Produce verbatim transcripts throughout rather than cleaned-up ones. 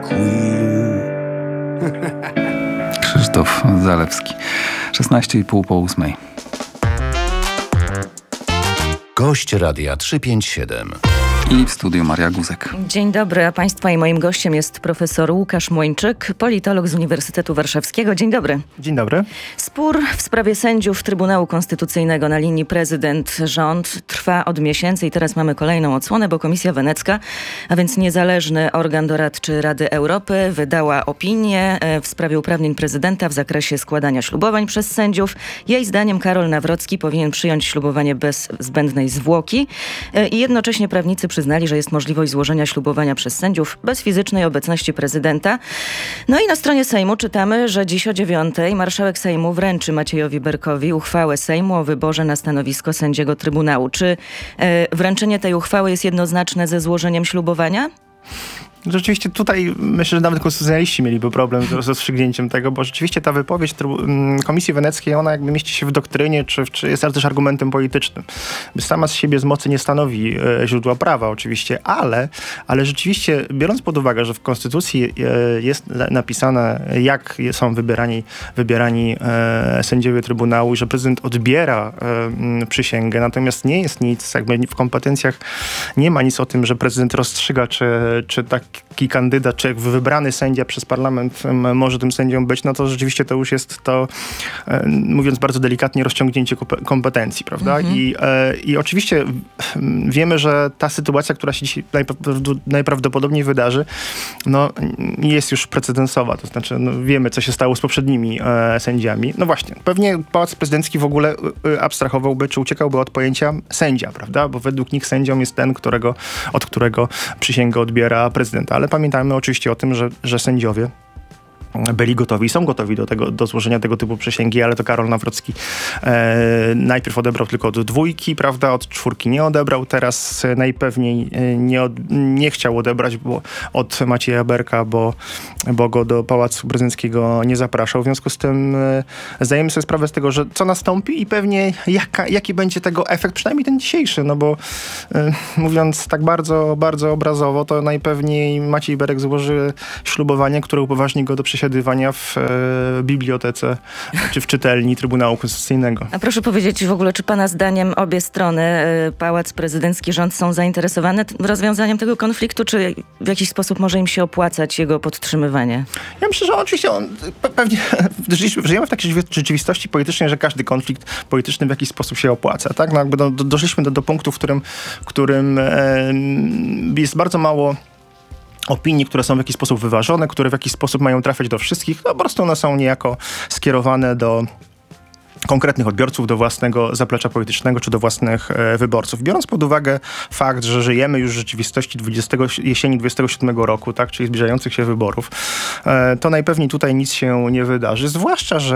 queer. Krzysztof Zalewski. szesnaście i pół po ósmej. Gość Radia trzysta pięćdziesiąt siedem. I w studiu Maria Guzek. Dzień dobry, a Państwa i moim gościem jest profesor Łukasz Młończyk, politolog z Uniwersytetu Warszawskiego. Dzień dobry. Dzień dobry. Spór w sprawie sędziów Trybunału Konstytucyjnego na linii prezydent-rząd trwa od miesięcy i teraz mamy kolejną odsłonę, bo Komisja Wenecka, a więc niezależny organ doradczy Rady Europy, wydała opinię w sprawie uprawnień prezydenta w zakresie składania ślubowań przez sędziów. Jej zdaniem Karol Nawrocki powinien przyjąć ślubowanie bez zbędnej zwłoki i jednocześnie prawnicy przyznali, że jest możliwość złożenia ślubowania przez sędziów bez fizycznej obecności prezydenta. No i na stronie Sejmu czytamy, że dziś o dziewiątej marszałek Sejmu wręczy Maciejowi Berkowi uchwałę Sejmu o wyborze na stanowisko sędziego Trybunału. Czy e, wręczenie tej uchwały jest jednoznaczne ze złożeniem ślubowania? Rzeczywiście tutaj myślę, że nawet konstytucjonaliści mieliby problem z rozstrzygnięciem tego, bo rzeczywiście ta wypowiedź Komisji Weneckiej, ona jakby mieści się w doktrynie, czy, czy jest też argumentem politycznym. Sama z siebie z mocy nie stanowi e, źródła prawa oczywiście, ale, ale rzeczywiście biorąc pod uwagę, że w Konstytucji e, jest napisane, jak są wybierani, wybierani e, sędziowie Trybunału i że prezydent odbiera e, przysięgę, natomiast nie jest nic, jakby w kompetencjach nie ma nic o tym, że prezydent rozstrzyga, czy, czy tak taki kandydat, czy wybrany sędzia przez parlament może tym sędzią być, no to rzeczywiście to już jest to, mówiąc bardzo delikatnie, rozciągnięcie kompetencji, prawda? Mhm. I, I oczywiście wiemy, że ta sytuacja, która się dzisiaj najprawdopodobniej wydarzy, no jest już precedensowa, to znaczy no, wiemy, co się stało z poprzednimi e, sędziami. No właśnie, pewnie Pałac Prezydencki w ogóle e, abstrahowałby, czy uciekałby od pojęcia sędzia, prawda? Bo według nich sędzią jest ten, którego, od którego przysięgę odbiera prezydent. Ale pamiętajmy oczywiście o tym, że, że sędziowie byli gotowi i są gotowi do tego, do złożenia tego typu przysięgi, ale to Karol Nawrocki e, najpierw odebrał tylko od dwójki, prawda, od czwórki nie odebrał, teraz najpewniej nie, od, nie chciał odebrać bo, od Macieja Berka, bo, bo go do Pałacu Prezydenckiego nie zapraszał. W związku z tym e, zdajemy sobie sprawę z tego, że co nastąpi i pewnie jaka, jaki będzie tego efekt, przynajmniej ten dzisiejszy, no bo e, mówiąc tak bardzo, bardzo obrazowo, to najpewniej Maciej Berek złoży ślubowanie, które upoważni go do przysięgi przesiadywania w e, bibliotece czy w czytelni Trybunału Konstytucyjnego. A proszę powiedzieć w ogóle, czy pana zdaniem obie strony, e, Pałac Prezydencki, rząd są zainteresowane t- rozwiązaniem tego konfliktu, czy w jakiś sposób może im się opłacać jego podtrzymywanie? Ja myślę, że oczywiście on, pe- pewnie żyjemy w takiej rzeczywistości politycznej, że każdy konflikt polityczny w jakiś sposób się opłaca. Tak? No jakby do, do, doszliśmy do, do punktu, w którym, w którym e, jest bardzo mało opinii, które są w jakiś sposób wyważone, które w jakiś sposób mają trafiać do wszystkich, no po prostu one są niejako skierowane do konkretnych odbiorców, do własnego zaplecza politycznego czy do własnych e, wyborców. Biorąc pod uwagę fakt, że żyjemy już w rzeczywistości dwudziestego, jesieni dwudziestego siódmego roku, tak, czyli zbliżających się wyborów, e, to najpewniej tutaj nic się nie wydarzy. Zwłaszcza, że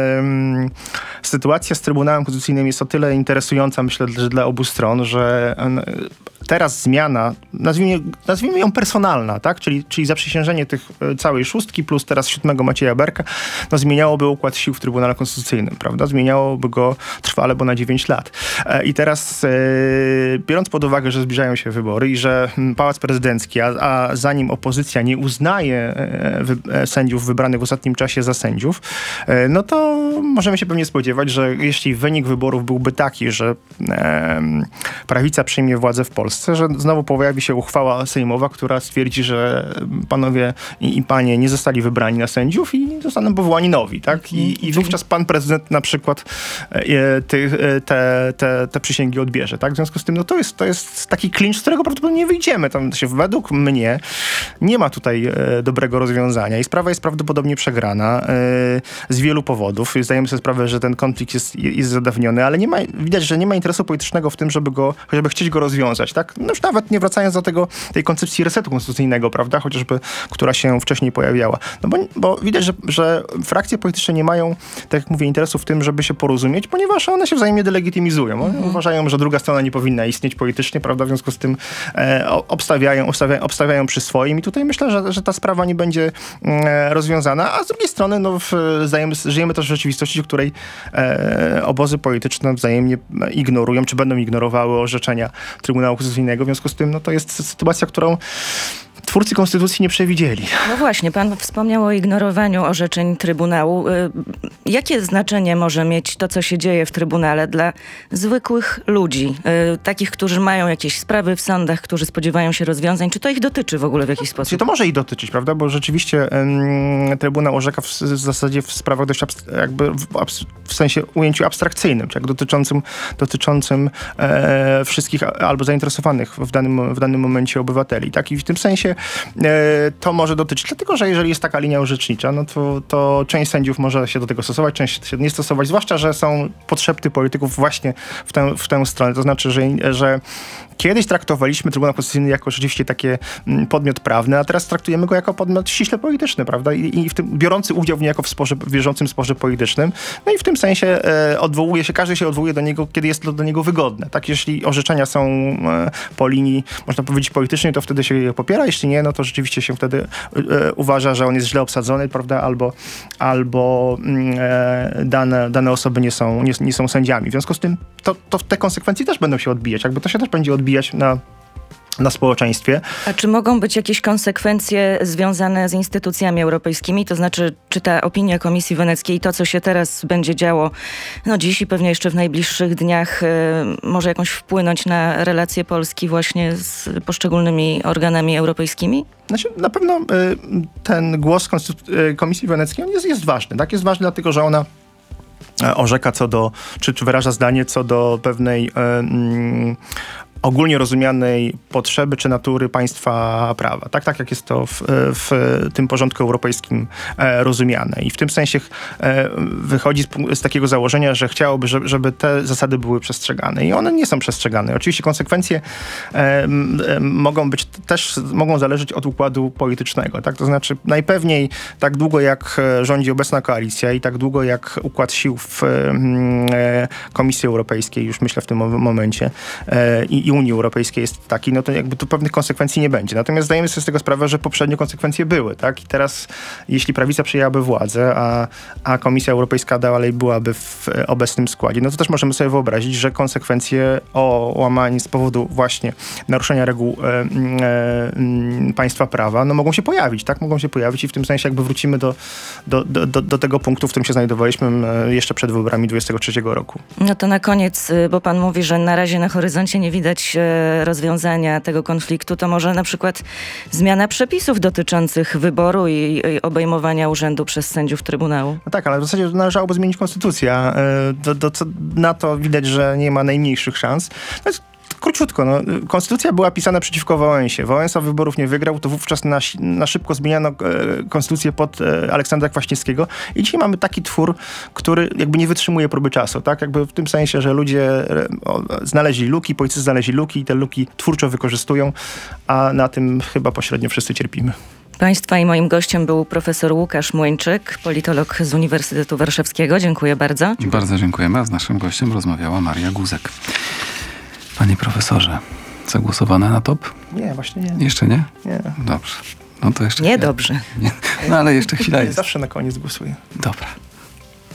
e, sytuacja z Trybunałem Konstytucyjnym jest o tyle interesująca, myślę, że dla obu stron, że e, teraz zmiana, nazwijmy, nazwijmy ją personalna, tak? Czyli, czyli zaprzysiężenie tych e, całej szóstki plus teraz siódmego Macieja Berka, no zmieniałoby układ sił w Trybunale Konstytucyjnym, prawda? Zmieniałoby go trwale, bo na dziewięć lat. E, I teraz, e, biorąc pod uwagę, że zbliżają się wybory i że Pałac Prezydencki, a, a zanim opozycja nie uznaje e, wy, e, sędziów wybranych w ostatnim czasie za sędziów, e, no to możemy się pewnie spodziewać, że jeśli wynik wyborów byłby taki, że e, prawica przyjmie władzę w Polsce, że znowu pojawi się uchwała sejmowa, która stwierdzi, że panowie i, i panie nie zostali wybrani na sędziów i zostaną powołani nowi, tak? I, i wówczas pan prezydent na przykład e, ty, te, te, te przysięgi odbierze, tak? W związku z tym, no to jest, to jest taki klincz, z którego prawdopodobnie nie wyjdziemy. Tam się, według mnie nie ma tutaj e, dobrego rozwiązania i sprawa jest prawdopodobnie przegrana e, z wielu powodów. Zdajemy sobie sprawę, że ten konflikt jest, jest zadawniony, ale nie ma, widać, że nie ma interesu politycznego w tym, żeby go, chociażby chcieć go rozwiązać, tak? No już nawet nie wracając do tego, tej koncepcji resetu konstytucyjnego, prawda? Chociażby, która się wcześniej pojawiała. No bo, bo widać, że, że frakcje polityczne nie mają, tak jak mówię, interesu w tym, żeby się porozumieć, ponieważ one się wzajemnie delegitymizują. One mhm. uważają, że druga strona nie powinna istnieć politycznie, prawda? W związku z tym e, obstawiają, obstawiają, obstawiają przy swoim i tutaj myślę, że, że ta sprawa nie będzie e, rozwiązana, a z drugiej strony no, w, zdajemy, żyjemy też w rzeczywistości, w której e, obozy polityczne wzajemnie ignorują, czy będą ignorowały orzeczenia Trybunału Konstytucyjnego. W związku z tym no, to jest sytuacja, którą twórcy konstytucji nie przewidzieli. No właśnie, pan wspomniał o ignorowaniu orzeczeń Trybunału. Y, Jakie znaczenie może mieć to, co się dzieje w Trybunale dla zwykłych ludzi, y, takich, którzy mają jakieś sprawy w sądach, którzy spodziewają się rozwiązań? Czy to ich dotyczy w ogóle w jakiś Czyli sposób? to może i dotyczyć, prawda? Bo rzeczywiście em, Trybunał orzeka w, w zasadzie w sprawach dość abs- jakby w, abs- w sensie ujęciu abstrakcyjnym, czyli jak dotyczącym, dotyczącym e, wszystkich a- albo zainteresowanych w danym, w danym momencie obywateli. Tak? I w tym sensie e, to może dotyczyć, dlatego że jeżeli jest taka linia orzecznicza, no to, to część sędziów może się do tego stosować, część się nie stosować, zwłaszcza, że są podszepty polityków właśnie w tę, w tę stronę. To znaczy, że, że kiedyś traktowaliśmy Trybunał Konstytucyjny jako rzeczywiście takie mm, podmiot prawny, a teraz traktujemy go jako podmiot ściśle polityczny, prawda? I, i w tym biorący udział w niejako w sporze, w bieżącym sporze politycznym. No i w tym sensie e, odwołuje się, każdy się odwołuje do niego, kiedy jest to do niego wygodne. Tak, jeśli orzeczenia są e, po linii, można powiedzieć, politycznej, to wtedy się je popiera. Jeśli nie, no to rzeczywiście się wtedy e, uważa, że on jest źle obsadzony, prawda? Albo, albo mm, e, dane, dane osoby nie są, nie, nie są sędziami. W związku z tym to, to te konsekwencje też będą się odbijać. Jakby to się też będzie odbijać na na społeczeństwie. A czy mogą być jakieś konsekwencje związane z instytucjami europejskimi? To znaczy, czy ta opinia Komisji Weneckiej, to co się teraz będzie działo, no dziś i pewnie jeszcze w najbliższych dniach, y, może jakoś wpłynąć na relacje Polski właśnie z poszczególnymi organami europejskimi? Znaczy, na pewno y, ten głos Konstytu- y, Komisji Weneckiej on jest, jest ważny. Tak? Jest ważny dlatego, że ona orzeka co do, czy, czy wyraża zdanie co do pewnej y, y, ogólnie rozumianej potrzeby czy natury państwa prawa. Tak, tak jak jest to w, w tym porządku europejskim e, rozumiane. I w tym sensie e, wychodzi z, z takiego założenia, że chciałoby, żeby, żeby te zasady były przestrzegane. I one nie są przestrzegane. Oczywiście konsekwencje e, e, mogą być też, mogą zależeć od układu politycznego. Tak? To znaczy najpewniej tak długo jak rządzi obecna koalicja i tak długo jak układ sił w e, Komisji Europejskiej, już myślę w tym momencie, e, i i Unii Europejskiej jest taki, no to jakby tu pewnych konsekwencji nie będzie. Natomiast zdajemy sobie z tego sprawę, że poprzednio konsekwencje były, tak? I teraz, jeśli prawica przejęłaby władzę, a, a Komisja Europejska dalej byłaby w obecnym składzie, no to też możemy sobie wyobrazić, że konsekwencje o łamanie z powodu właśnie naruszenia reguł e, e, państwa prawa, no mogą się pojawić, tak? Mogą się pojawić i w tym sensie jakby wrócimy do, do, do, do, do tego punktu, w którym się znajdowaliśmy e, jeszcze przed wyborami dwudziestego trzeciego roku. No to na koniec, y, bo pan mówi, że na razie na horyzoncie nie widać e, rozwiązania tego konfliktu, to może na przykład zmiana przepisów dotyczących wyboru i, i obejmowania urzędu przez sędziów Trybunału. No tak, ale w zasadzie należałoby zmienić konstytucję. E, do, do, co, na to widać, że nie ma najmniejszych szans. No jest króciutko, no, konstytucja była pisana przeciwko Wałęsie. Wałęsa wyborów nie wygrał, to wówczas na, na szybko zmieniano e, konstytucję pod e, Aleksandra Kwaśniewskiego i dzisiaj mamy taki twór, który jakby nie wytrzymuje próby czasu, tak? Jakby w tym sensie, że ludzie e, o, znaleźli luki, politycy znaleźli luki i te luki twórczo wykorzystują, a na tym chyba pośrednio wszyscy cierpimy. Państwa i moim gościem był profesor Łukasz Młyńczyk, politolog z Uniwersytetu Warszawskiego. Dziękuję bardzo. Dziękuję. Bardzo dziękujemy, a z naszym gościem rozmawiała Maria Guzek. Panie profesorze, zagłosowane na top? Nie, właśnie nie. Jeszcze nie? Nie. Dobrze. No to jeszcze Nie chwila. dobrze. Nie. No ale jeszcze chwila jest. Zawsze na koniec głosuję. Dobra.